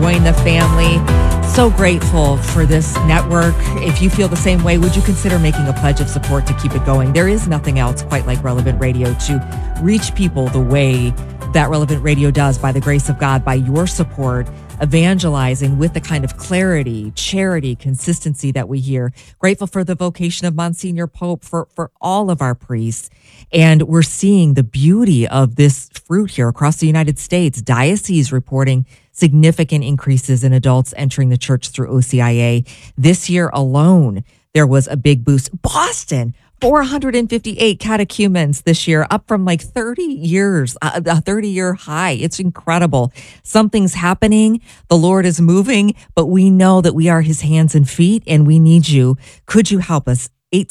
join the family. So grateful for this network. If you feel the same way, would you consider making a pledge of support to keep it going? There is nothing else quite like Relevant Radio to reach people the way that Relevant Radio does, by the grace of God, by your support, evangelizing with the kind of clarity, charity, consistency that we hear. Grateful for the vocation of Monsignor Pope, for all of our priests. And we're seeing the beauty of this fruit here across the United States. Dioceses reporting significant increases in adults entering the church through OCIA. This year alone, there was a big boost. Boston, 458 catechumens this year, up from like 30 years, a 30-year high. It's incredible. Something's happening. The Lord is moving, but we know that we are his hands and feet, and we need you. Could you help us?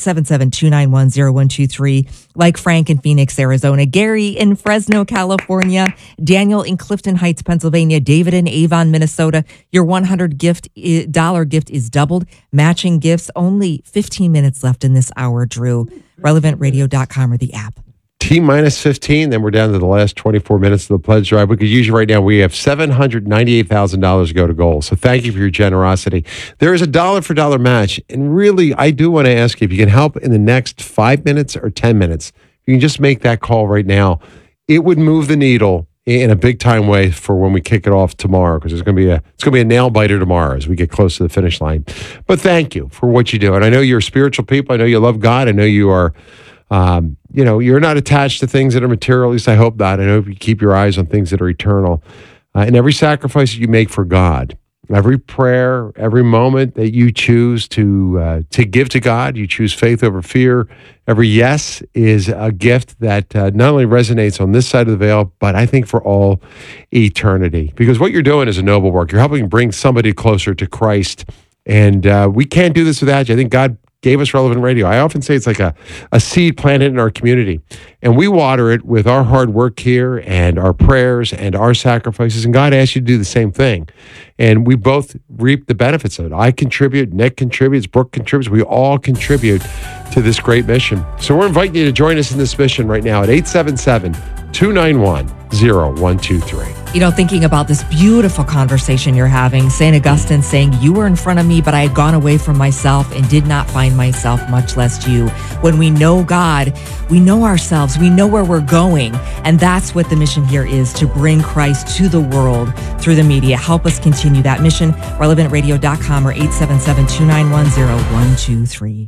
877-291-0123, like Frank in Phoenix, Arizona, Gary in Fresno, California, Daniel in Clifton Heights, Pennsylvania, David in Avon, Minnesota. Your $100 gift is doubled. Matching gifts, only 15 minutes left in this hour, Drew. RelevantRadio.com or the app. T-minus 15, then we're down to the last 24 minutes of the pledge drive, because usually right now we have $798,000 to go to goal. So thank you for your generosity. There is a dollar-for-dollar match, and really, I do want to ask you if you can help in the next 5 minutes or 10 minutes. If you can just make that call right now, it would move the needle in a big-time way for when we kick it off tomorrow, because it's going to be a nail-biter tomorrow as we get close to the finish line. But thank you for what you do. And I know you're spiritual people. I know you love God. I know you are... you're not attached to things that are material. At least I hope not. I hope you keep your eyes on things that are eternal. And every sacrifice that you make for God, every prayer, every moment that you choose to give to God, you choose faith over fear. Every yes is a gift that not only resonates on this side of the veil, but I think for all eternity. Because what you're doing is a noble work. You're helping bring somebody closer to Christ. And we can't do this without you. I think God gave us Relevant Radio. I often say it's like a seed planted in our community, and we water it with our hard work here and our prayers and our sacrifices, and God asks you to do the same thing. And we both reap the benefits of it. I contribute, Nick contributes, Brooke contributes. We all contribute to this great mission. So we're inviting you to join us in this mission right now at 877-291-0123. Thinking about this beautiful conversation you're having, St. Augustine saying, you were in front of me, but I had gone away from myself and did not find myself, much less you. When we know God, we know ourselves, we know where we're going. And that's what the mission here is, to bring Christ to the world through the media. Help us continue that mission. RelevantRadio.com or 877-291-0123.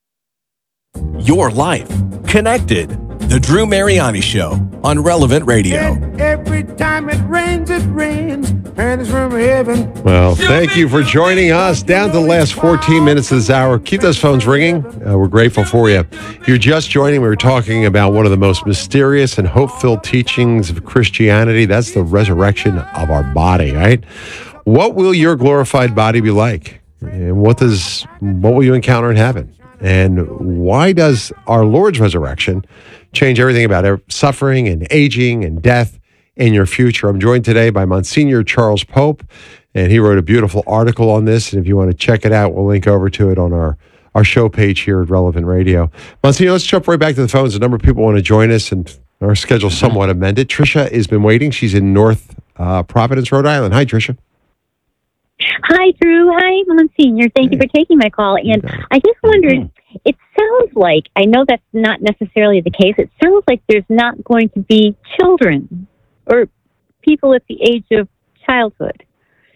Your life connected. The Drew Mariani Show on Relevant Radio. And every time it rains, and it's from heaven. Well, thank you for joining us. Down to the last 14 minutes of this hour. Keep those phones ringing. We're grateful for you. If you're just joining, we were talking about one of the most mysterious and hope-filled teachings of Christianity. That's the resurrection of our body, right? What will your glorified body be like? And what will you encounter in heaven? And why does our Lord's resurrection change everything about suffering and aging and death in your future? I'm joined today by Monsignor Charles Pope, and he wrote a beautiful article on this. And if you want to check it out, we'll link over to it on our show page here at Relevant Radio. Monsignor, let's jump right back to the phones. A number of people want to join us, and our schedule's somewhat amended. Tricia has been waiting. She's in North Providence, Rhode Island. Hi, Tricia. Hi, Drew. Hi, Monsignor. Thank you for taking my call. And I just wondered, it sounds like, I know that's not necessarily the case, it sounds like there's not going to be children or people at the age of childhood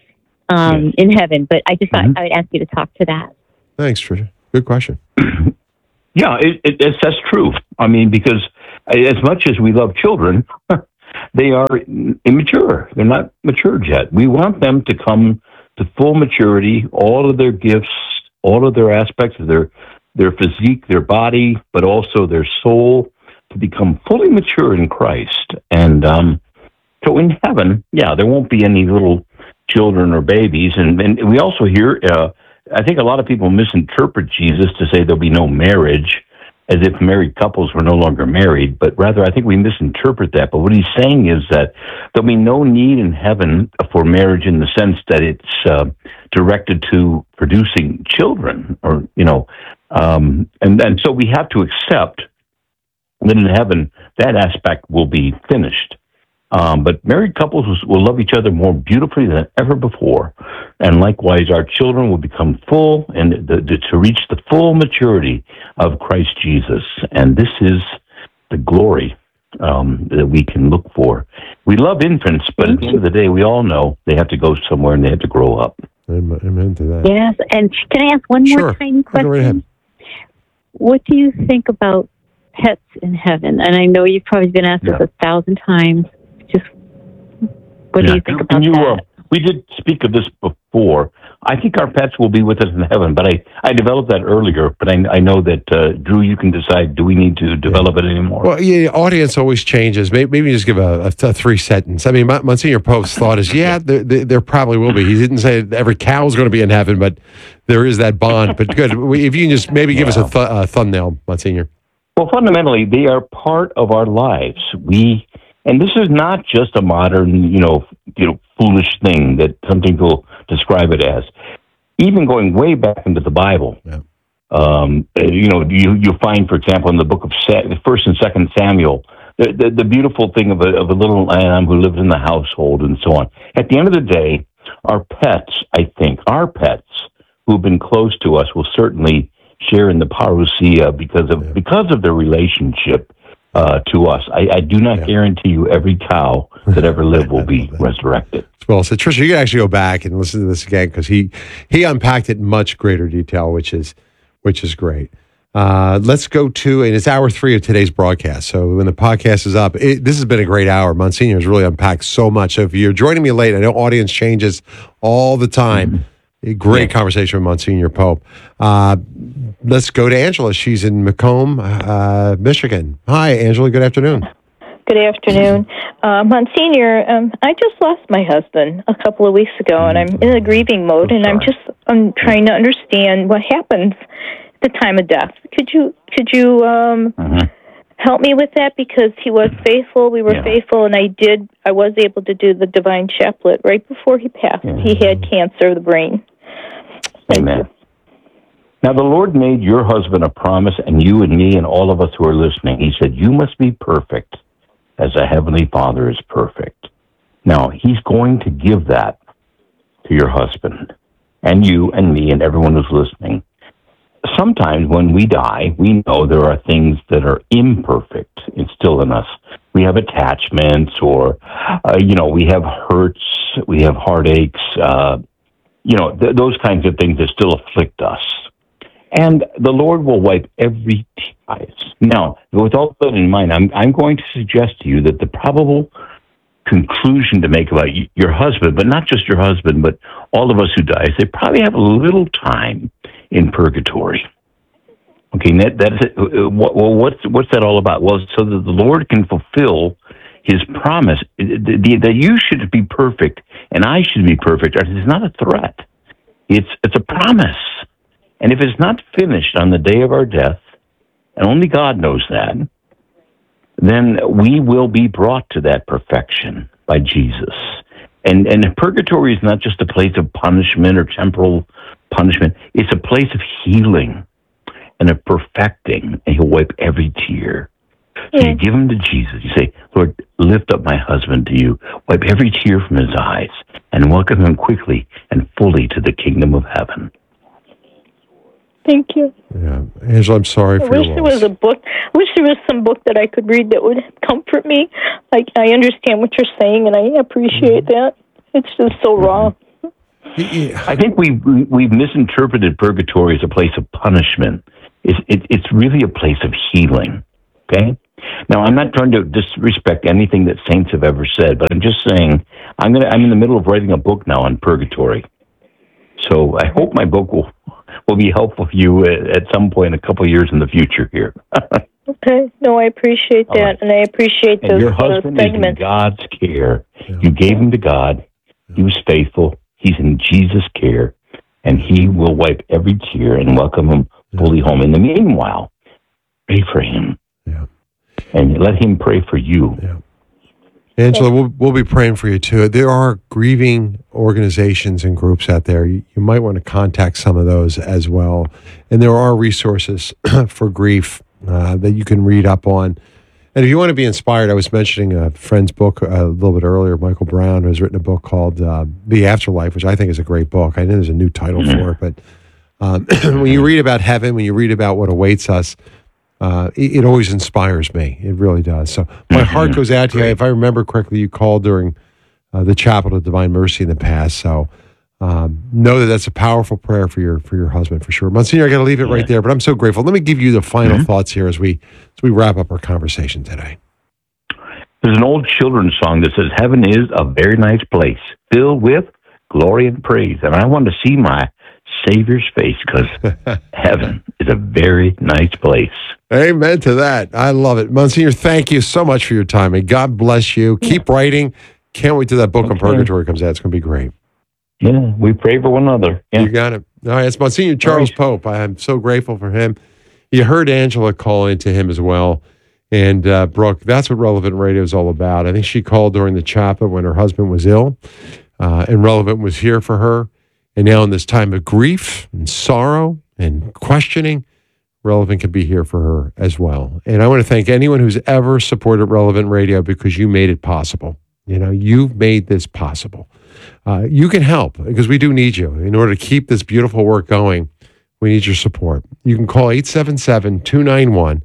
in heaven. But I just thought I would ask you to talk to that. Thanks, Tricia. Good question. Yeah, that's true. I mean, because as much as we love children, they are immature. They're not matured yet. We want them to come to full maturity, all of their gifts, all of their aspects of their physique, their body, but also their soul, to become fully mature in Christ. And so in heaven, there won't be any little children or babies. And we also hear, I think a lot of people misinterpret Jesus to say there'll be no marriage, as if married couples were no longer married, but rather I think we misinterpret that. But what he's saying is that there'll be no need in heaven for marriage in the sense that it's directed to producing children, or, and so we have to accept that in heaven, that aspect will be finished. But married couples will love each other more beautifully than ever before. And likewise, our children will become full and to reach the full maturity of Christ Jesus. And this is the glory that we can look for. We love infants, but at the end of the day, we all know they have to go somewhere and they have to grow up. Amen to that. Yes, and can I ask one more tiny question? Go right ahead. What do you think about pets in heaven? And I know you've probably been asked this 1,000 times. Just what do you think about that? We did speak of this before. I think our pets will be with us in heaven, but I developed that earlier. But I know that, Drew, you can decide, do we need to develop it anymore? Well, yeah, audience always changes. Maybe just give a 3-sentence. I mean, Monsignor Pope's thought is, there probably will be. He didn't say every cow is going to be in heaven, but there is that bond. But good. If you can just maybe give us a thumbnail, Monsignor. Well, fundamentally, they are part of our lives. And this is not just a modern, foolish thing that some people describe it as. Even going way back into the Bible, you find, for example, in the book of 1st and 2nd Samuel, the beautiful thing of a little lamb who lived in the household and so on. At the end of the day, our pets who've been close to us will certainly share in the parousia because of their relationship to us. I do not guarantee you every cow that ever lived will be resurrected. Well, so Tricia, you can actually go back and listen to this again because he unpacked it in much greater detail, which is great. Let's go to, and it's hour 3 of today's broadcast. So when the podcast is up, this has been a great hour. Monsignor has really unpacked so much. So if you're joining me late, I know audience changes all the time. Mm-hmm. A great conversation with Monsignor Pope. Let's go to Angela. She's in Macomb, Michigan. Hi, Angela. Good afternoon. Good afternoon. Monsignor, I just lost my husband a couple of weeks ago, and I'm in a grieving mode, and I'm trying to understand what happens at the time of death. Could you help me with that? Because he was faithful, we were faithful, and I was able to do the Divine Chaplet right before he passed. He had cancer of the brain. Amen. Now, the Lord made your husband a promise, and you and me and all of us who are listening. He said, you must be perfect as a Heavenly Father is perfect. Now, He's going to give that to your husband, and you and me and everyone who's listening. Sometimes when we die, we know there are things that are imperfect still in us. We have attachments, or, we have hurts, we have heartaches, those kinds of things that still afflict us. And the Lord will wipe every tear. Now, with all that in mind, I'm going to suggest to you that the probable conclusion to make about your husband, but not just your husband, but all of us who die, is they probably have a little time in purgatory. Okay, that is it. Well, what's that all about? Well, so that the Lord can fulfill His promise that you should be perfect and I should be perfect. It's not a threat; it's a promise. And if it's not finished on the day of our death, and only God knows that, then we will be brought to that perfection by Jesus. And purgatory is not just a place of punishment or temporal punishment. It's a place of healing and of perfecting, and He'll wipe every tear. So you give him to Jesus. You say, Lord, lift up my husband to you. Wipe every tear from his eyes and welcome him quickly and fully to the kingdom of heaven. Thank you. Yeah, Angela, I'm sorry for your loss. I wish there was a book. I wish there was some book that I could read that would comfort me. I understand what you're saying, and I appreciate that. It's just so raw. I think we've misinterpreted purgatory as a place of punishment. It's really a place of healing. Okay. Now, I'm not trying to disrespect anything that saints have ever said, but I'm just saying I'm in the middle of writing a book now on purgatory. So I hope my book will be helpful for you at some point a couple of years in the future here. Okay. No, I appreciate that, right. And I appreciate the your husband is in God's care. Yeah. You gave him to God. He was faithful. He's in Jesus' care, and He will wipe every tear and welcome him fully home. In the meanwhile, pray for him. Yeah. And let Him pray for you. Yeah. Angela, we'll be praying for you too. There are grieving organizations and groups out there. You might want to contact some of those as well. And there are resources for grief that you can read up on. And if you want to be inspired, I was mentioning a friend's book a little bit earlier, Michael Brown, who has written a book called The Afterlife, which I think is a great book. I know there's a new title for it, but when you read about heaven, when you read about what awaits us, it always inspires me. It really does. So my heart goes out to you. If I remember correctly, you called during the Chapel of Divine Mercy in the past. So know that that's a powerful prayer for your husband, for sure. Monsignor, I got to leave it right there, but I'm so grateful. Let me give you the final thoughts here as we wrap up our conversation today. There's an old children's song that says, "Heaven is a very nice place, filled with glory and praise." And I want to see my Savior's face, because heaven is a very nice place. Amen to that. I love it. Monsignor, thank you so much for your time, and God bless you. Keep writing. Can't wait till that book on Purgatory comes out. It's going to be great. Yeah, we pray for one another. Yeah. You got it. All right, it's Monsignor Charles Pope. I am so grateful for him. You heard Angela call into him as well. And Brooke, that's what Relevant Radio is all about. I think she called during the chapel when her husband was ill, and Relevant was here for her. And now in this time of grief and sorrow and questioning, Relevant can be here for her as well. And I want to thank anyone who's ever supported Relevant Radio, because you made it possible. You know, you've made this possible. You can help, because we do need you. In order to keep this beautiful work going, we need your support. You can call 877-291-0123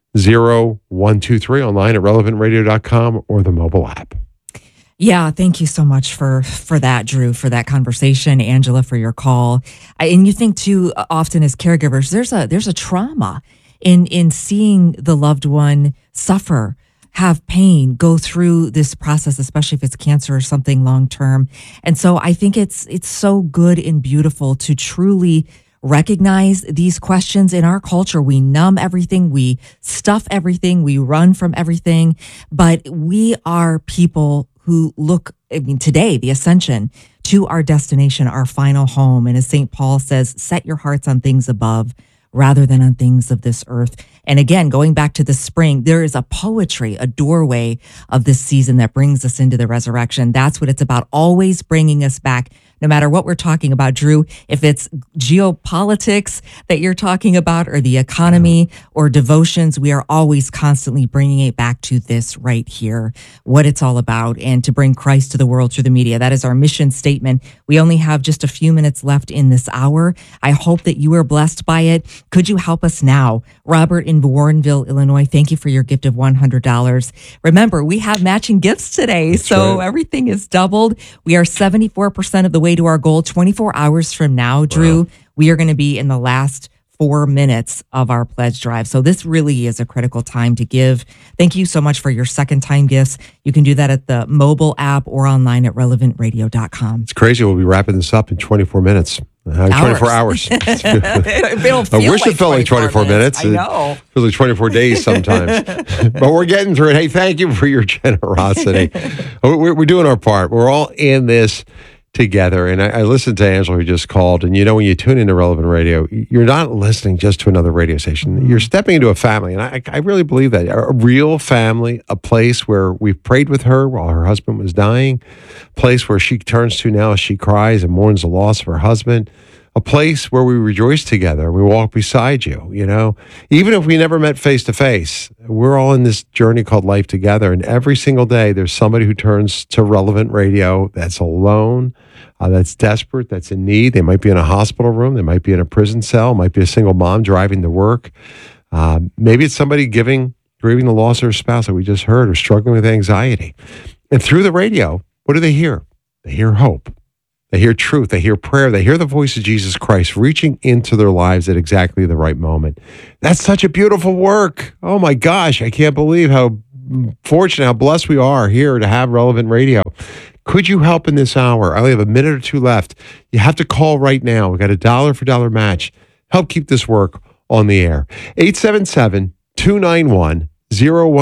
online at relevantradio.com or the mobile app. Yeah, thank you so much for that, Drew, for that conversation, Angela, for your call. And you think too, often as caregivers, there's a trauma in seeing the loved one suffer, have pain, go through this process, especially if it's cancer or something long term. And so I think it's so good and beautiful to truly recognize these questions. In our culture, we numb everything, we stuff everything, we run from everything, but we are people who look, today, the ascension to our destination, our final home. And as St. Paul says, set your hearts on things above rather than on things of this earth. And again, going back to the spring, there is a poetry, a doorway of this season that brings us into the resurrection. That's what it's about, always bringing us back, no matter what we're talking about, Drew, if it's geopolitics that you're talking about, or the economy, or devotions, we are always constantly bringing it back to this right here, what it's all about, and to bring Christ to the world through the media. That is our mission statement. We only have just a few minutes left in this hour. I hope that you are blessed by it. Could you help us now? Robert in Warrenville, Illinois, thank you for your gift of $100. Remember, we have matching gifts today, That's so right. Everything is doubled. We are 74% of the way to our goal. 24 hours from now, Drew, we are going to be in the last 4 minutes of our pledge drive. So this really is a critical time to give. Thank you so much for your second time gifts. You can do that at the mobile app or online at relevantradio.com. It's crazy. We'll be wrapping this up in 24 minutes. 24 hours. I wish it felt like 24 minutes. I know. It feels like 24 days sometimes. But we're getting through it. Hey, thank you for your generosity. We're doing our part. We're all in this together. And I listened to Angela, who just called. And when you tune into Relevant Radio, you're not listening just to another radio station. You're stepping into a family. And I really believe that. A real family, a place where we've prayed with her while her husband was dying, a place where she turns to now as she cries and mourns the loss of her husband, a place where we rejoice together. We walk beside you, Even if we never met face to face, we're all in this journey called life together. And every single day, there's somebody who turns to Relevant Radio that's alone, that's desperate, that's in need. They might be in a hospital room. They might be in a prison cell. Might be a single mom driving to work. Maybe it's somebody grieving the loss of their spouse that we just heard, or struggling with anxiety. And through the radio, what do they hear? They hear hope. They hear truth. They hear prayer. They hear the voice of Jesus Christ reaching into their lives at exactly the right moment. That's such a beautiful work. Oh my gosh, I can't believe how fortunate, how blessed we are here to have Relevant Radio. Could you help in this hour? I only have a minute or two left. You have to call right now. We got a $1 for $1 match. Help keep this work on the air.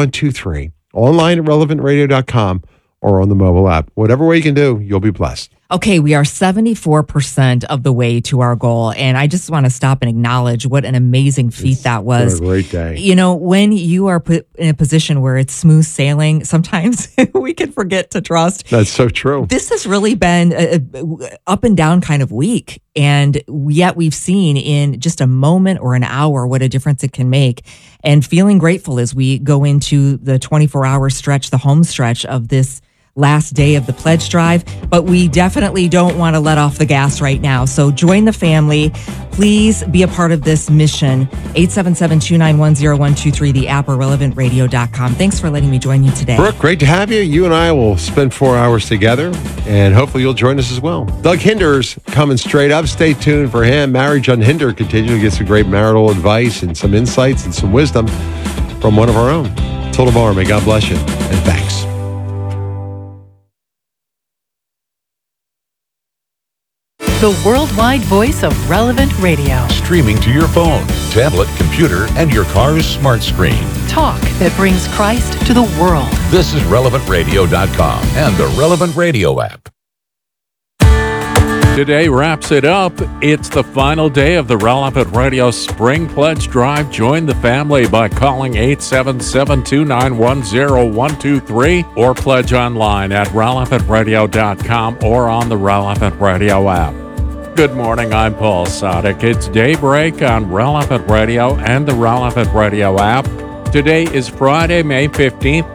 877-291-0123. Online at relevantradio.com or on the mobile app. Whatever way you can do, you'll be blessed. Okay, we are 74% of the way to our goal. And I just want to stop and acknowledge what an amazing feat that was. What a great day. You know, when you are put in a position where it's smooth sailing, sometimes we can forget to trust. That's so true. This has really been a up and down kind of week. And yet we've seen in just a moment or an hour what a difference it can make. And feeling grateful as we go into the 24-hour stretch, the home stretch of this last day of the pledge drive, but we definitely don't want to let off the gas right now. So join the family. Please be a part of this mission. 877-291-0123, the app, or relevantradio.com. Thanks for letting me join you today. Brooke, great to have you. You and I will spend 4 hours together, and hopefully you'll join us as well. Doug Hinder's coming straight up. Stay tuned for him. Marriage Unhindered continues to get some great marital advice and some insights and some wisdom from one of our own. Till tomorrow, may God bless you, and thanks. The worldwide voice of Relevant Radio. Streaming to your phone, tablet, computer, and your car's smart screen. Talk that brings Christ to the world. This is RelevantRadio.com and the Relevant Radio app. Today wraps it up. It's the final day of the Relevant Radio Spring Pledge Drive. Join the family by calling 877-291-0123 or pledge online at relevantradio.com or on the Relevant Radio app. Good morning, I'm Paul Sadek. It's daybreak on Relevant Radio and the Relevant Radio app. Today is Friday, May 15th,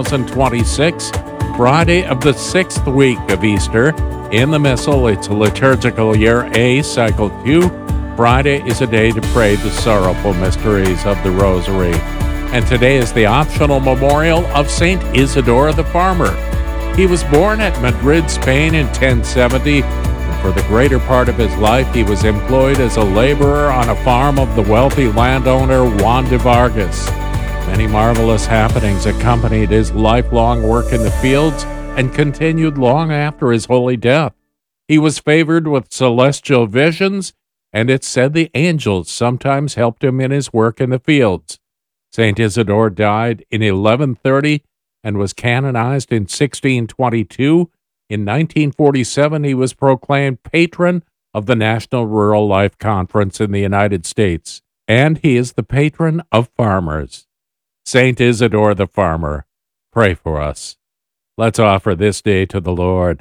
2026, Friday of the 6th week of Easter. In the Missal, it's liturgical year A, cycle 2. Friday is a day to pray the sorrowful mysteries of the Rosary. And today is the optional memorial of Saint Isidore the Farmer. He was born at Madrid, Spain in 1070. For the greater part of his life, he was employed as a laborer on a farm of the wealthy landowner Juan de Vargas. Many marvelous happenings accompanied his lifelong work in the fields and continued long after his holy death. He was favored with celestial visions, and it's said the angels sometimes helped him in his work in the fields. Saint Isidore died in 1130 and was canonized in 1622. In 1947, he was proclaimed patron of the National Rural Life Conference in the United States, and he is the patron of farmers. Saint Isidore the Farmer, pray for us. Let's offer this day to the Lord.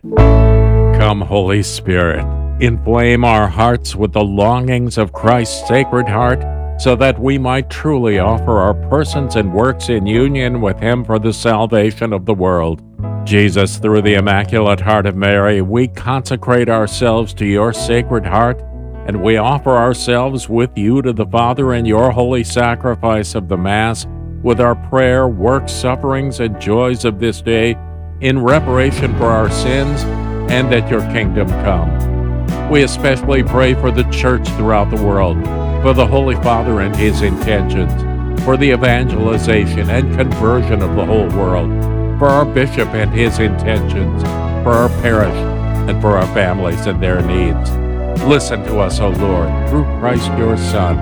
Come, Holy Spirit, inflame our hearts with the longings of Christ's Sacred Heart, so that we might truly offer our persons and works in union with Him for the salvation of the world. Jesus, through the Immaculate Heart of Mary, we consecrate ourselves to your Sacred Heart, and we offer ourselves with you to the Father in your holy sacrifice of the Mass, with our prayer, works, sufferings, and joys of this day, in reparation for our sins, and that your kingdom come. We especially pray for the Church throughout the world, for the Holy Father and his intentions, for the evangelization and conversion of the whole world, for our bishop and his intentions, for our parish, and for our families and their needs. Listen to us, O Lord, through Christ your Son.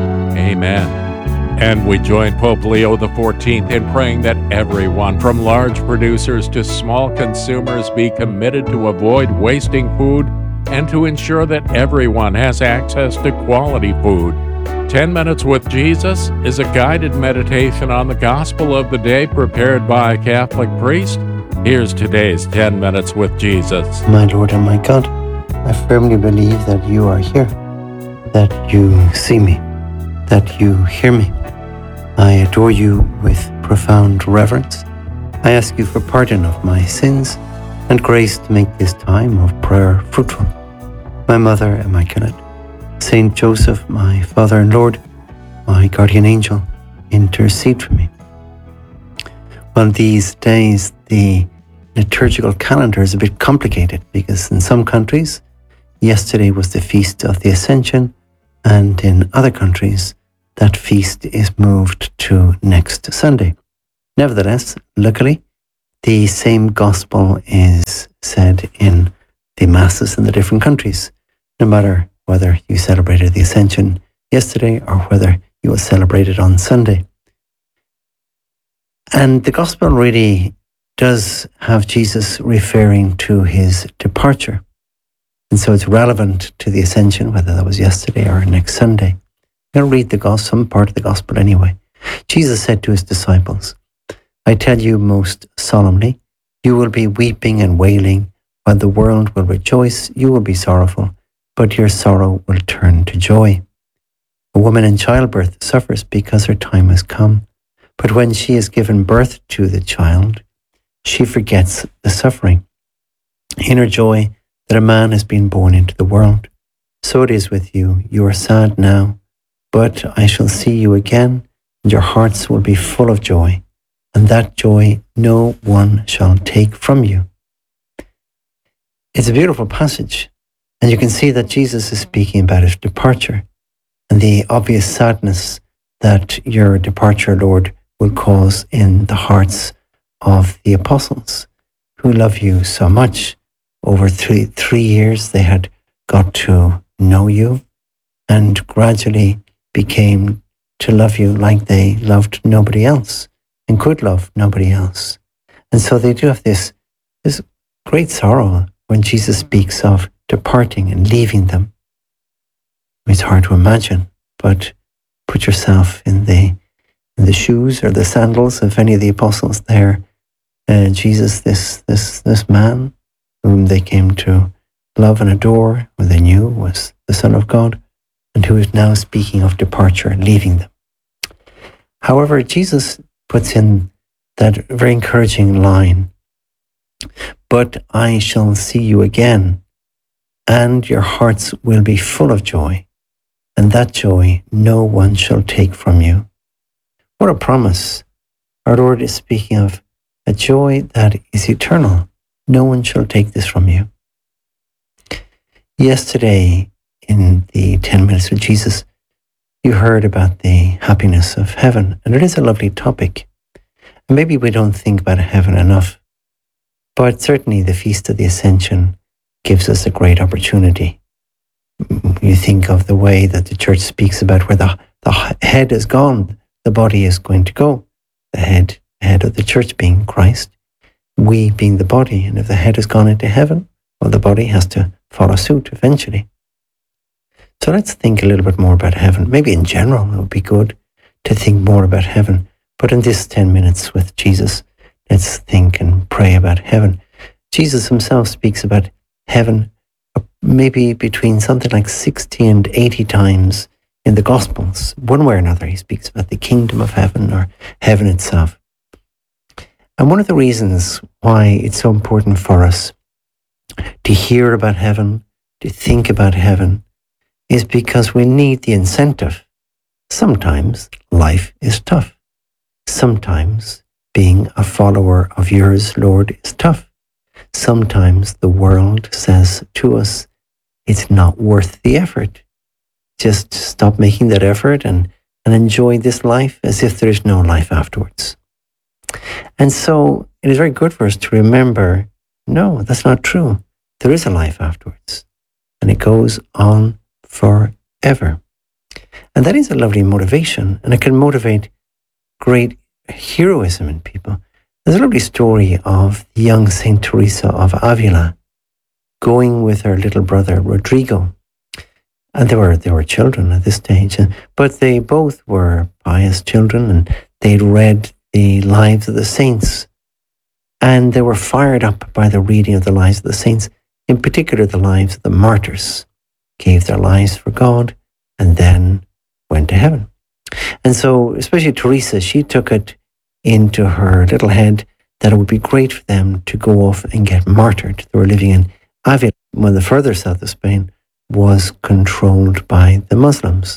Amen. And we join Pope Leo XIV in praying that everyone, from large producers to small consumers, be committed to avoid wasting food and to ensure that everyone has access to quality food. 10 Minutes with Jesus is a guided meditation on the gospel of the day prepared by a Catholic priest. Here's today's 10 Minutes with Jesus. My Lord and my God, I firmly believe that you are here, that you see me, that you hear me. I adore you with profound reverence. I ask you for pardon of my sins and grace to make this time of prayer fruitful. My Mother Immaculate, Saint Joseph, my Father and Lord, my guardian angel, intercede for me. Well, these days, the liturgical calendar is a bit complicated because in some countries, yesterday was the Feast of the Ascension, and in other countries, that feast is moved to next Sunday. Nevertheless, luckily, the same gospel is said in the masses in the different countries, no matter whether you celebrated the Ascension yesterday or whether you will celebrate it on Sunday. And the gospel really does have Jesus referring to his departure. And so it's relevant to the ascension, whether that was yesterday or next Sunday. I'm going to read the gospel, some part of the gospel anyway. Jesus said to his disciples, I tell you most solemnly, you will be weeping and wailing, while the world will rejoice. You will be sorrowful, but your sorrow will turn to joy. A woman in childbirth suffers because her time has come, but when she has given birth to the child, she forgets the suffering in her joy that a man has been born into the world. So it is with you. You are sad now, but I shall see you again, and your hearts will be full of joy, and that joy no one shall take from you. It's a beautiful passage, and you can see that Jesus is speaking about his departure and the obvious sadness that your departure, Lord, will cause in the hearts of the apostles who love you so much. Over three years, they had got to know you and gradually became to love you like they loved nobody else and could love nobody else. And so they do have this great sorrow when Jesus speaks of departing and leaving them. It's hard to imagine, but put yourself in the shoes or the sandals of any of the apostles there. Jesus, this man whom they came to love and adore, who they knew was the Son of God, and who is now speaking of departure and leaving them. However, Jesus puts in that very encouraging line, but I shall see you again, and your hearts will be full of joy, and that joy no one shall take from you. What a promise. Our Lord is speaking of a joy that is eternal. No one shall take this from you. Yesterday, in the 10 Minutes with Jesus, you heard about the happiness of heaven, and it is a lovely topic. And maybe we don't think about heaven enough, but certainly the Feast of the Ascension gives us a great opportunity. You think of the way that the church speaks about where the head is gone, the body is going to go. The head of the church being Christ, we being the body, and if the head has gone into heaven, well, the body has to follow suit eventually. So let's think a little bit more about heaven. Maybe in general, it would be good to think more about heaven. But in this 10 minutes with Jesus, let's think and pray about heaven. Jesus himself speaks about heaven maybe between something like 60 and 80 times in the Gospels. One way or another, he speaks about the kingdom of heaven or heaven itself. And one of the reasons why it's so important for us to hear about heaven, to think about heaven, is because we need the incentive. Sometimes life is tough. Sometimes being a follower of yours, Lord, is tough. Sometimes the world says to us, it's not worth the effort. Just stop making that effort and enjoy this life as if there is no life afterwards. And so it is very good for us to remember, no, that's not true. There is a life afterwards, and it goes on forever. And that is a lovely motivation, and it can motivate great heroism in people. There's a lovely story of the young Saint Teresa of Avila going with her little brother Rodrigo. And they were children at this stage, but they both were pious children, and they'd read the lives of the saints, and they were fired up by the reading of the lives of the saints, in particular the lives of the martyrs, gave their lives for God, and then went to heaven. And so, especially Teresa, she took it into her little head that it would be great for them to go off and get martyred. They were living in Avila, one of the further south of Spain, was controlled by the Muslims.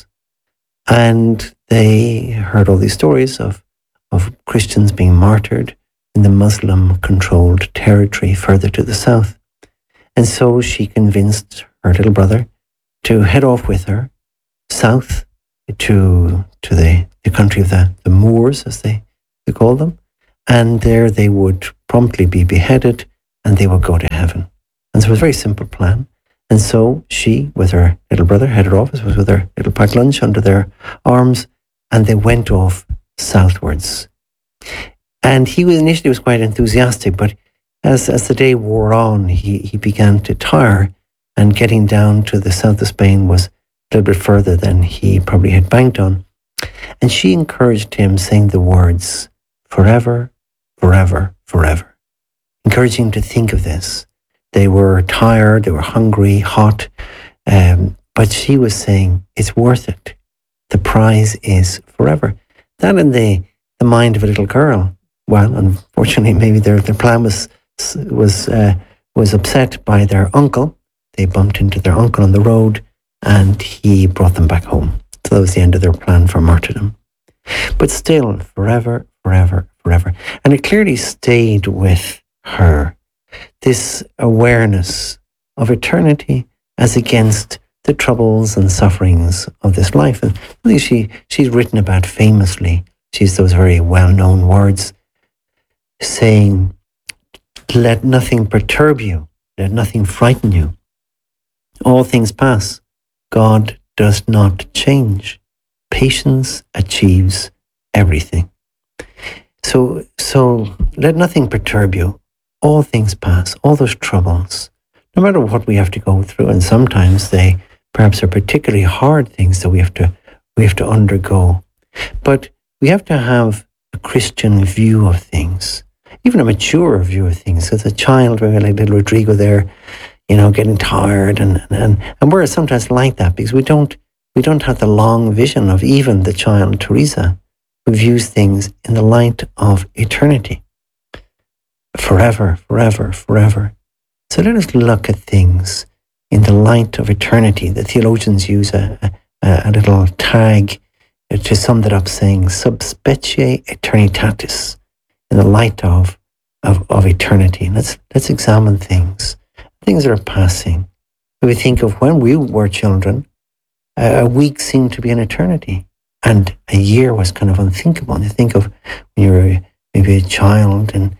And they heard all these stories of Christians being martyred in the Muslim-controlled territory further to the south. And so she convinced her little brother to head off with her south to the country of the Moors, as they call them. And there they would promptly be beheaded and they would go to heaven. And so it was a very simple plan. And so she, with her little brother, headed off, with her little packed lunch under their arms, and they went off southwards. And he initially was quite enthusiastic, but as the day wore on, he began to tire, and getting down to the south of Spain was a little bit further than he probably had banked on. And she encouraged him, saying the words, forever, forever, forever. Encouraging him to think of this. They were tired, they were hungry, hot, but she was saying, it's worth it. The prize is forever. That in the mind of a little girl. Well, unfortunately, maybe their plan was upset by their uncle. They bumped into their uncle on the road, and he brought them back home. So that was the end of their plan for martyrdom. But still, forever, forever, forever. And it clearly stayed with her, this awareness of eternity as against the troubles and sufferings of this life. And I think she's written about famously, she's those very well-known words, saying, let nothing perturb you, let nothing frighten you. All things pass. God does not change. Patience achieves everything. So let nothing perturb you. All things pass. All those troubles, no matter what we have to go through, and sometimes they perhaps are particularly hard things that we have to undergo. But we have to have a Christian view of things, even a mature view of things. As a child, we were like little Rodrigo there, getting tired, and we're sometimes like that because we don't have the long vision of even the child Teresa, who views things in the light of eternity. Forever, forever, forever. So let us look at things in the light of eternity. The theologians use a little tag to sum that up, saying sub specie eternitatis, in the light of eternity. Let's examine things that are passing. When we think of when we were children, a week seemed to be an eternity, and a year was kind of unthinkable. You think of when you were maybe a child in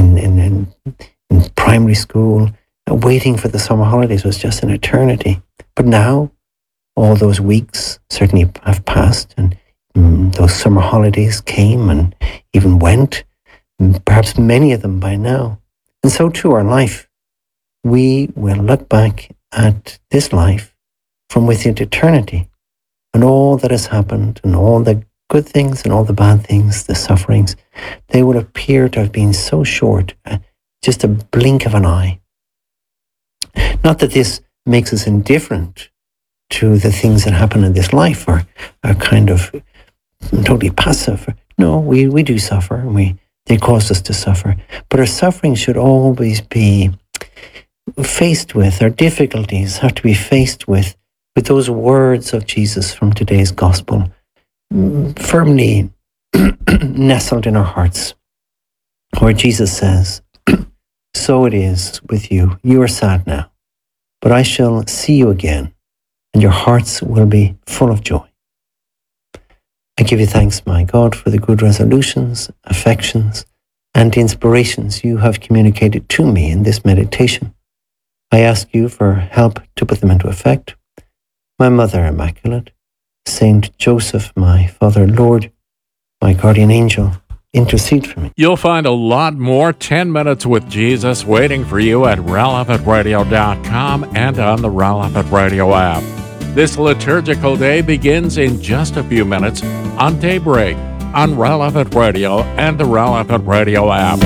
primary school, waiting for the summer holidays was just an eternity. But now, all those weeks certainly have passed, and those summer holidays came and even went, perhaps many of them by now. And so too our life. We will look back at this life from within eternity, and all that has happened, and all the good things and all the bad things, the sufferings, they will appear to have been so short, just a blink of an eye. Not that this makes us indifferent to the things that happen in this life, or are kind of totally passive. No, we do suffer, and they cause us to suffer. But our suffering should always be faced with, our difficulties have to be faced with those words of Jesus from today's gospel, firmly nestled in our hearts, where Jesus says, so it is with you. You are sad now, but I shall see you again, and your hearts will be full of joy. I give you thanks, my God, for the good resolutions, affections, and inspirations you have communicated to me in this meditation. I ask you for help to put them into effect. My Mother Immaculate, Saint Joseph, my Father, Lord, my guardian angel, intercede for me. You'll find a lot more 10 Minutes with Jesus waiting for you at relevantradio.com and on the Relevant Radio app. This liturgical day begins in just a few minutes on Daybreak on Relevant Radio and the Relevant Radio app.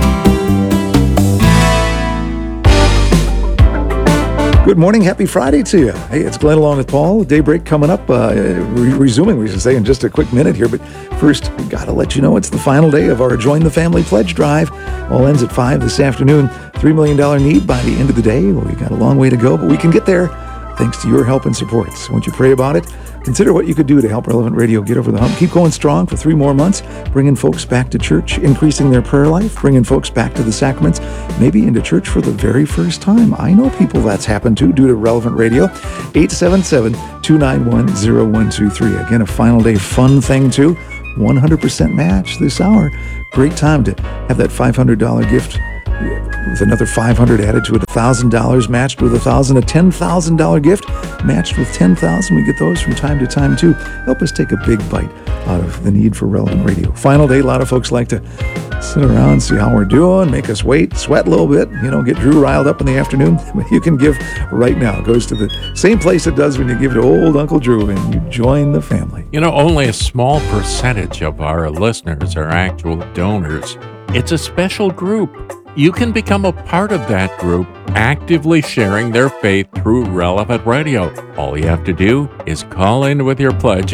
Good morning. Happy Friday to you. Hey, it's Glenn along with Paul. Daybreak coming up, resuming, we should say, in just a quick minute here. But first, we got to let you know it's the final day of our Join the Family Pledge Drive. All ends at 5 this afternoon. $3 million need by the end of the day. Well, we got a long way to go, but we can get there thanks to your help and support. So won't you pray about it? Consider what you could do to help Relevant Radio get over the hump. Keep going strong for 3 more months, bringing folks back to church, increasing their prayer life, bringing folks back to the sacraments, maybe into church for the very first time. I know people that's happened to due to Relevant Radio. 877-291-0123. Again, a final day fun thing too. 100% match this hour. Great time to have that $500 gift with another $500 added to it, $1,000 matched with $1,000, a $10,000 gift matched with $10,000. We get those from time to time too. Help us take a big bite out of the need for relevant radio. Final day, a lot of folks like to sit around, see how we're doing, make us wait, sweat a little bit, get Drew riled up in the afternoon. You can give right now. It goes to the same place it does when you give to old Uncle Drew and you join the family. Only a small percentage of our listeners are actual donors. It's a special group. You can become a part of that group, actively sharing their faith through Relevant Radio. All you have to do is call in with your pledge,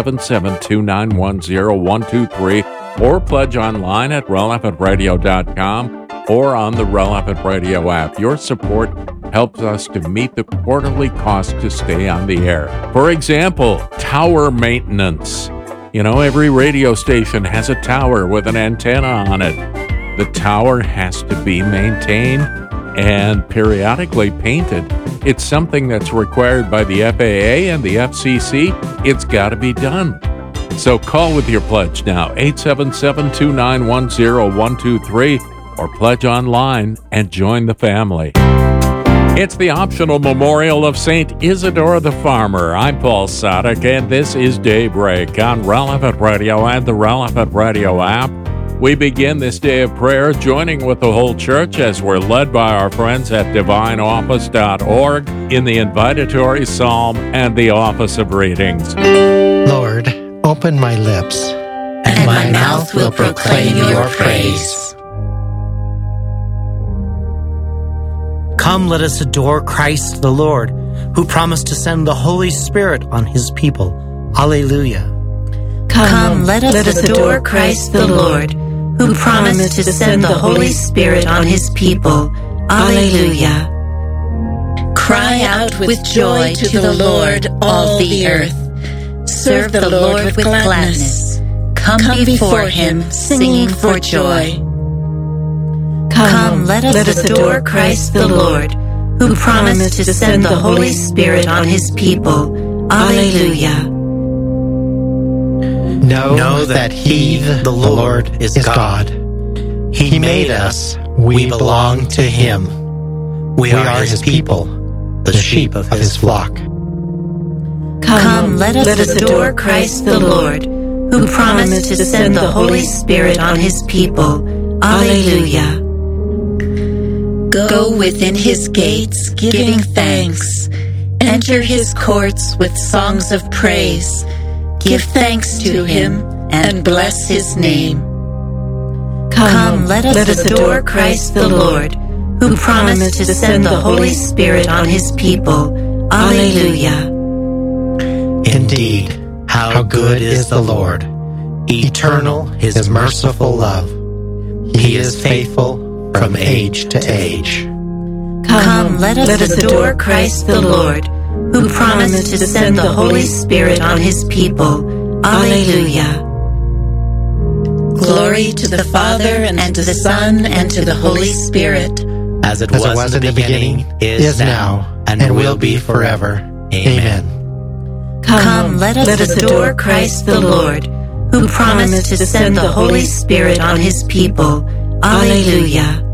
877-291-0123, or pledge online at relevantradio.com or on the Relevant Radio app. Your support helps us to meet the quarterly cost to stay on the air. For example, tower maintenance. Every radio station has a tower with an antenna on it. The tower has to be maintained and periodically painted. It's something that's required by the FAA and the FCC. It's got to be done. So call with your pledge now, 877-291-0123, or pledge online and join the family. It's the optional memorial of St. Isidore the Farmer. I'm Paul Sadek, and this is Daybreak on Relevant Radio and the Relevant Radio app. We begin this day of prayer joining with the whole church as we're led by our friends at divineoffice.org in the invitatory psalm and the office of readings. Lord, open my lips, and my mouth will proclaim your praise. Come, let us adore Christ the Lord, who promised to send the Holy Spirit on his people. Alleluia. Come, let us adore Christ the Lord, who promised to send the Holy Spirit on his people. Alleluia. Cry out with joy to the Lord, all the earth. Serve the Lord with gladness. Come before him, singing for joy. Come, let us adore Christ the Lord, who promised to send the Holy Spirit on his people. Alleluia. Know that he, the Lord, is God. He made us. We belong to him. We are his people, the sheep of his flock. Come, let us adore Christ the Lord, who promised to send the Holy Spirit on his people. Alleluia. Go within his gates, giving thanks. Enter his courts with songs of praise. Give thanks to him and bless his name. Come, let us adore Christ the Lord, who promised to send the Holy Spirit on his people. Alleluia. Indeed, how good is the Lord, eternal his merciful love. He is faithful from age to age. Come, let us adore Christ the Lord, who promised to send the Holy Spirit on his people. Alleluia. Glory to the Father, and to the Son, and to the Holy Spirit. As it was in the beginning, is now, and will be forever. Amen. Come, let us adore Christ the Lord, who promised to send the Holy Spirit on his people. Alleluia.